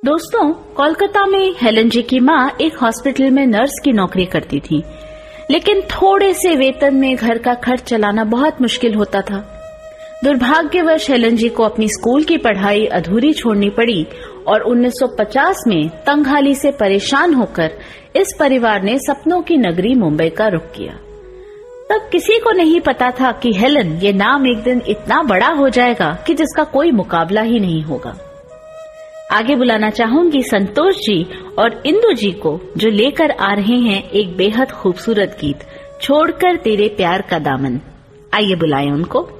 दोस्तों, कोलकाता में हेलन जी की माँ एक हॉस्पिटल में नर्स की नौकरी करती थी, लेकिन थोड़े से वेतन में घर का खर्च चलाना बहुत मुश्किल होता था। दुर्भाग्यवश हेलन जी को अपनी स्कूल की पढ़ाई अधूरी छोड़नी पड़ी और 1950 में तंगहाली से परेशान होकर इस परिवार ने सपनों की नगरी मुंबई का रुख किया। तब किसी को नहीं पता था कि हेलन ये नाम एक दिन इतना बड़ा हो जाएगा कि जिसका कोई मुकाबला ही नहीं होगा। आगे बुलाना चाहूंगी संतोष जी और इंदु जी को, जो लेकर आ रहे हैं एक बेहद खूबसूरत गीत, छोड़कर तेरे प्यार का दामन। आइए बुलाएं उनको।